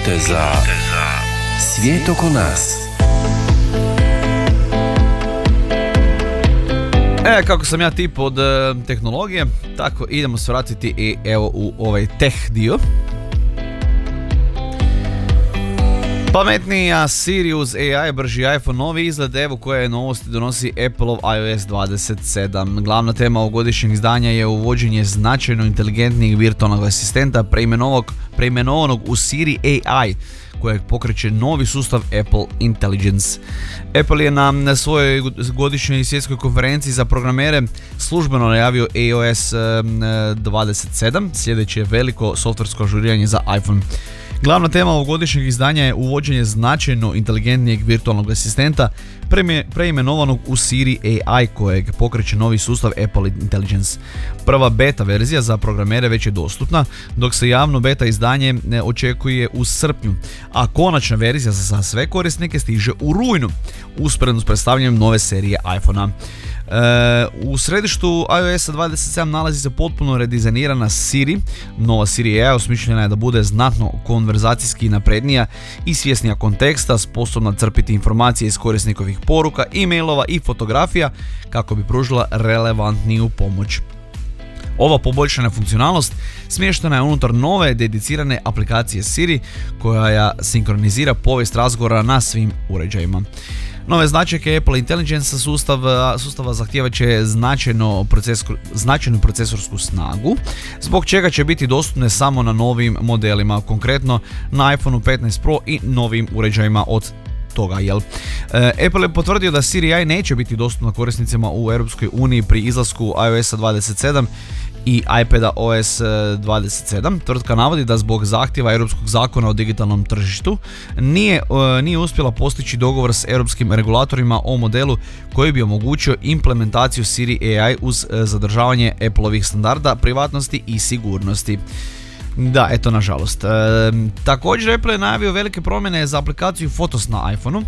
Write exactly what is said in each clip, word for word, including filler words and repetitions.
Poteza. Svijet oko nas. E, kako sam ja tip od e, tehnologije, tako idemo se vratiti i evo u ovaj teh dio. Pametnija Siri uz A I, brži iPhone, novi izgled, evo koje novosti donosi Appleov iOS dvadeset sedam. Glavna tema ovogodišnjeg izdanja je uvođenje značajno inteligentnijeg virtualnog asistenta preimenovanog, preimenovanog u Siri A I, kojeg pokreće novi sustav Apple Intelligence. Apple je na svojoj godišnjoj svjetskoj konferenciji za programere službeno najavio iOS dvadeset sedam, sljedeće veliko softversko ažuriranje za iPhone. Glavna tema ovogodišnjeg izdanja je uvođenje značajno inteligentnijeg virtualnog asistenta preimenovanog u Siri A I, kojeg pokreće novi sustav Apple Intelligence. Prva beta verzija za programere već je dostupna, dok se javno beta izdanje očekuje u srpnju, a konačna verzija za sve korisnike stiže u rujnu, usporedno s predstavljanjem nove serije iPhone-a. E, u središtu iOS dvadeset sedam nalazi se potpuno redizajnirana Siri. Nova Siri A I osmišljena je da bude znatno konverzacijski naprednija i svjesnija konteksta, sposobna crpiti informacije iz korisnikovih poruka, e-mailova i fotografija kako bi pružila relevantniju pomoć. Ova poboljšana funkcionalnost smještena je unutar nove dedicirane aplikacije Siri koja sinkronizira povijest razgovora na svim uređajima. Nove značajke Apple Intelligence sustava, sustava zahtijevat će značajno procesor, značajnu procesorsku snagu, zbog čega će biti dostupne samo na novim modelima, konkretno na iPhone petnaest Pro i novim uređajima od toga, jel? E, Apple je potvrdio da Siri A I neće biti dostupna korisnicima u Europskoj uniji pri izlasku iOS dvadeset sedam i iPadOS dvadeset sedam. Tvrtka navodi da zbog zahtjeva Europskog zakona o digitalnom tržištu nije, nije uspjela postići dogovor s europskim regulatorima o modelu koji bi omogućio implementaciju Siri A I uz zadržavanje Appleovih standarda privatnosti i sigurnosti. Da, eto, nažalost. E, također Apple je najavio velike promjene za aplikaciju Photos na iPhoneu.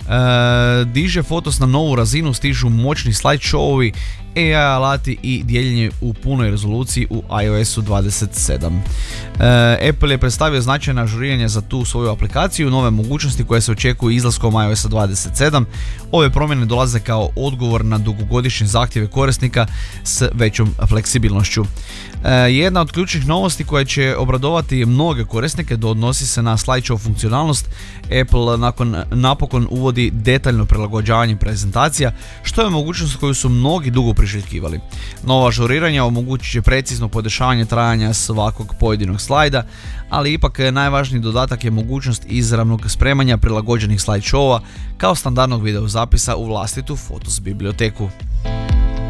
E, diže Photos na novu razinu, stižu moćni slideshowovi, A I alati i dijeljenje u punoj rezoluciji u iOS dvadeset sedam. E, Apple je predstavio značajna ažuriranja za tu svoju aplikaciju, nove mogućnosti koje se očekuju izlaskom iOS dvadeset sedam. Ove promjene dolaze kao odgovor na dugogodišnje zahtjeve korisnika s većom fleksibilnošću. E, jedna od ključnih novosti koja će obradovati mnoge korisnike odnosi se na slideshow funkcionalnost. Apple nakon, napokon uvodi detaljno prilagođavanje prezentacija, što je mogućnost koju su mnogi dugo priželjkivali. Nova ažuriranja omogućit će precizno podešavanje trajanja svakog pojedinog slajda, ali ipak najvažniji dodatak je mogućnost izravnog spremanja prilagođenih slideshowa kao standardnog videozapisa u vlastitu Photos biblioteku.